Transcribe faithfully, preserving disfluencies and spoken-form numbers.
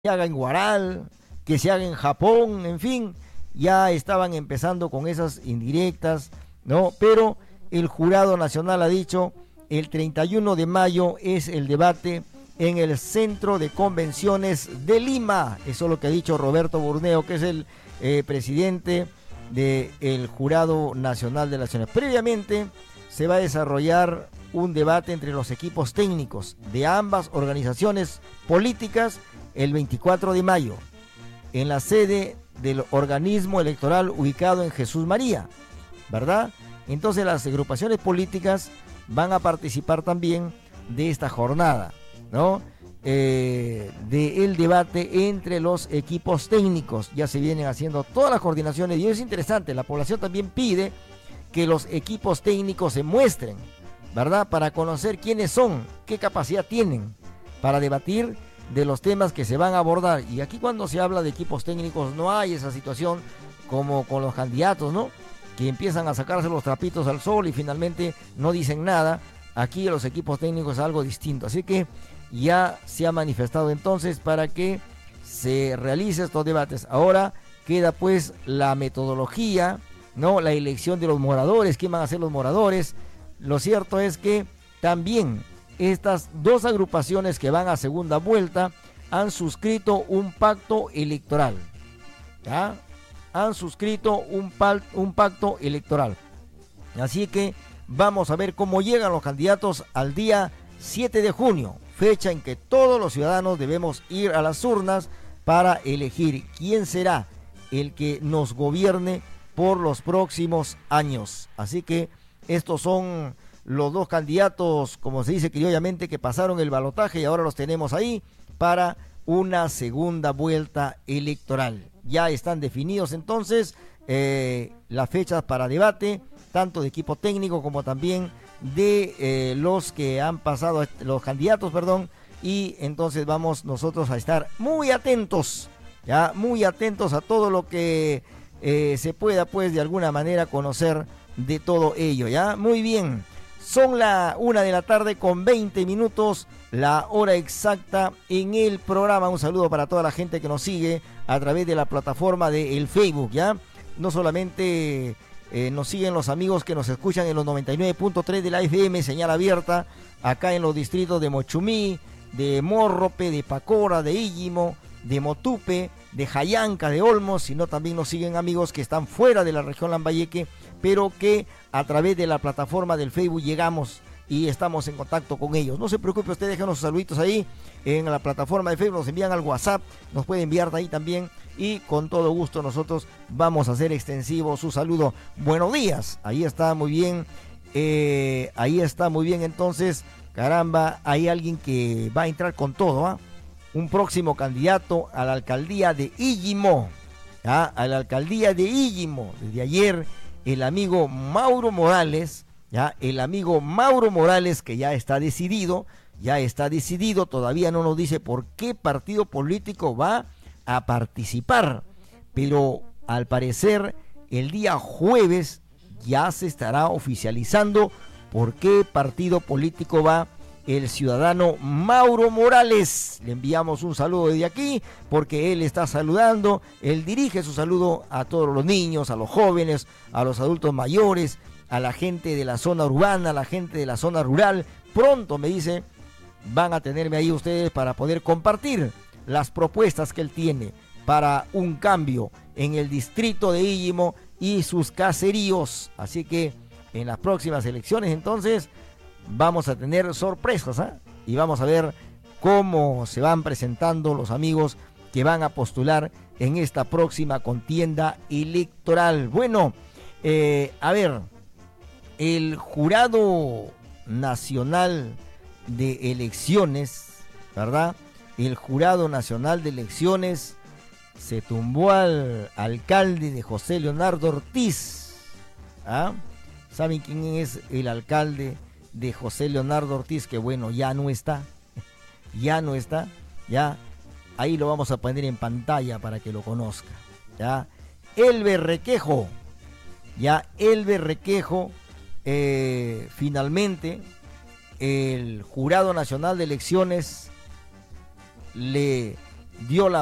se haga en Guaral, que se haga en Japón, en fin, ya estaban empezando con esas indirectas, ¿no? Pero el Jurado Nacional ha dicho, el treinta y uno de mayo es el debate en el Centro de Convenciones de Lima. Eso es lo que ha dicho Roberto Burneo, que es el eh, presidente del Jurado Nacional de Elecciones. Previamente se va a desarrollar un debate entre los equipos técnicos de ambas organizaciones políticas el veinticuatro de mayo, en la sede del organismo electoral ubicado en Jesús María, ¿verdad? Entonces las agrupaciones políticas van a participar también de esta jornada, ¿no? Eh, del debate entre los equipos técnicos. Ya se vienen haciendo todas las coordinaciones y es interesante, la población también pide que los equipos técnicos se muestren, ¿verdad? Para conocer quiénes son, qué capacidad tienen para debatir de los temas que se van a abordar. Y aquí cuando se habla de equipos técnicos no hay esa situación como con los candidatos, ¿no? Que empiezan a sacarse los trapitos al sol y finalmente no dicen nada. Aquí los equipos técnicos es algo distinto. Así que ya se ha manifestado entonces para que se realice estos debates. Ahora queda pues la metodología, ¿no? La elección de los moradores, quién van a ser los moradores. Lo cierto es que también estas dos agrupaciones que van a segunda vuelta han suscrito un pacto electoral, ¿ya? Han suscrito un, pal, un pacto electoral. Así que vamos a ver cómo llegan los candidatos al día siete de junio, fecha en que todos los ciudadanos debemos ir a las urnas para elegir quién será el que nos gobierne por los próximos años. Así que estos son los dos candidatos, como se dice criollamente, que pasaron el balotaje y ahora los tenemos ahí para una segunda vuelta electoral. Ya están definidos entonces eh, las fechas para debate, tanto de equipo técnico como también de eh, los que han pasado, los candidatos, perdón, y entonces vamos nosotros a estar muy atentos, ya muy atentos a todo lo que eh, se pueda pues de alguna manera conocer de todo ello, ya, muy bien. Son la una de la tarde con veinte minutos, la hora exacta en el programa. Un saludo para toda la gente que nos sigue a través de la plataforma de el Facebook, ¿ya? No solamente eh, nos siguen los amigos que nos escuchan en los noventa y nueve punto tres de la F M, señal abierta, acá en los distritos de Mochumí, de Morrope, de Pacora, de Íllimo, de Motupe, de Jayanca, de Olmos, sino también nos siguen amigos que están fuera de la región Lambayeque, pero que a través de la plataforma del Facebook llegamos y estamos en contacto con ellos. No se preocupe usted, déjenos sus saluditos ahí en la plataforma de Facebook, nos envían al WhatsApp, nos puede enviar de ahí también y con todo gusto nosotros vamos a hacer extensivo su saludo. Buenos días, ahí está muy bien, eh, ahí está muy bien entonces, caramba, hay alguien que va a entrar con todo, ¿ah? ¿eh? Un próximo candidato a la alcaldía de Íllimo, ¿ah? A la alcaldía de Íllimo, desde ayer el amigo Mauro Morales, ya el amigo Mauro Morales que ya está decidido, ya está decidido, todavía no nos dice por qué partido político va a participar, pero al parecer el día jueves ya se estará oficializando por qué partido político va el ciudadano Mauro Morales. Le enviamos un saludo desde aquí porque él está saludando, él dirige su saludo a todos los niños, a los jóvenes, a los adultos mayores, a la gente de la zona urbana, a la gente de la zona rural. Pronto, me dice, van a tenerme ahí ustedes para poder compartir las propuestas que él tiene para un cambio en el distrito de Íllimo y sus caseríos. Así que en las próximas elecciones entonces vamos a tener sorpresas, ¿eh? Y vamos a ver cómo se van presentando los amigos que van a postular en esta próxima contienda electoral. Bueno, eh, a ver, el Jurado Nacional de Elecciones, ¿verdad? El Jurado Nacional de Elecciones se tumbó al alcalde de José Leonardo Ortiz, ¿ah? ¿Saben quién es el alcalde de José Leonardo Ortiz? Que bueno, ya no está, ya no está, ya, ahí lo vamos a poner en pantalla para que lo conozca, ya, Elber Requejo, ya, Elber Requejo, eh, finalmente, el Jurado Nacional de Elecciones le dio la